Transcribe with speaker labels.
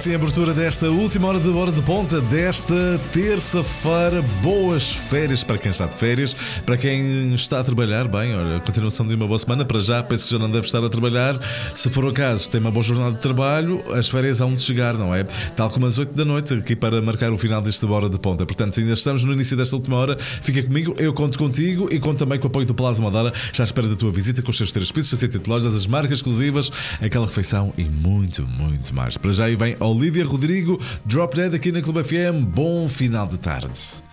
Speaker 1: assim a abertura desta última hora de ponta desta terça-feira. Boas férias para quem está de férias, para quem está a trabalhar. Bem, olha, continuação de uma boa semana. Para já, penso que já não deve estar a trabalhar. Se for o caso, tem uma boa jornada de trabalho. As férias hão de chegar, não é? Tal como às 8 da noite, aqui para marcar o final desta hora de ponta. Portanto, ainda estamos no início desta última hora. Fica comigo, eu conto contigo e conto também com o apoio do Plaza Madara. Já à espera da tua visita com os seus 3 pisos, 60 lojas, as marcas exclusivas, aquela refeição e muito, muito mais. Para já aí vem Olivia Rodrigo, Drop Dead aqui na Clube FM. Bom final de tarde.